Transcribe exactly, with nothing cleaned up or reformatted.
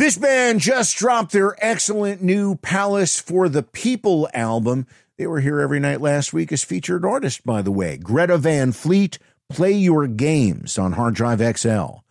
This band just dropped their excellent new Palace for the People album. They were here every night last week as featured artist, by the way. Greta Van Fleet, Play Your Games on Hard Drive X L.